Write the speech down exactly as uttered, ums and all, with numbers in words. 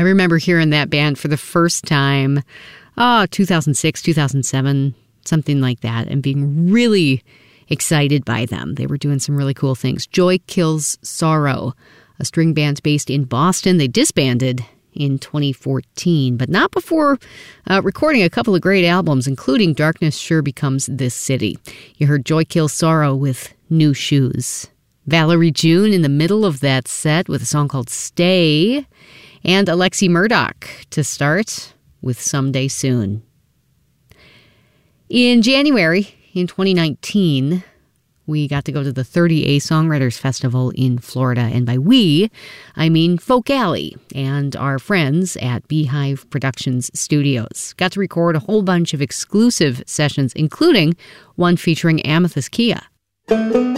remember hearing that band for the first time, oh, two thousand six, two thousand seven, something like that, and being really excited by them. They were doing some really cool things. Joy Kills Sorrow, a string band based in Boston. They disbanded in twenty fourteen, but not before uh, recording a couple of great albums, including Darkness Sure Becomes This City. You heard Joy Kills Sorrow with New Shoes. Valerie June in the middle of that set with a song called Stay, and Alexi Murdoch to start with Someday Soon. In January, in twenty nineteen, we got to go to the thirty A Songwriters Festival in Florida. And by we, I mean Folk Alley and our friends at Beehive Productions Studios. Got to record a whole bunch of exclusive sessions, including one featuring Amethyst Kia.